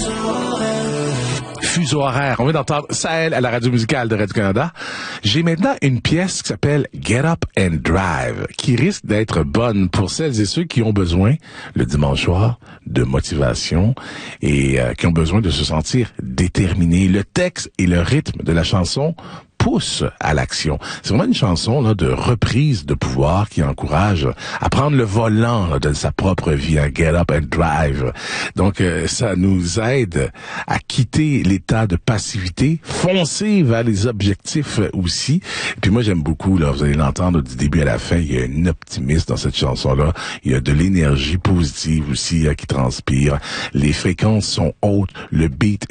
Fuseau horaire. On vient d'entendre Sahel à la radio musicale de Radio-Canada. J'ai maintenant une pièce qui s'appelle Get Up and Drive, qui risque d'être bonne pour celles et ceux qui ont besoin, le dimanche soir, de motivation et qui ont besoin de se sentir déterminés. Le texte et le rythme de la chanson pousse à l'action. C'est vraiment une chanson là de reprise de pouvoir qui encourage à prendre le volant là, de sa propre vie, à Get Up and Drive. Donc ça nous aide à quitter l'état de passivité, foncer vers les objectifs aussi. Et puis moi j'aime beaucoup là, vous allez l'entendre du début à la fin, il y a un optimisme dans cette chanson là, il y a de l'énergie positive aussi qui transpire. Les fréquences sont hautes, le beat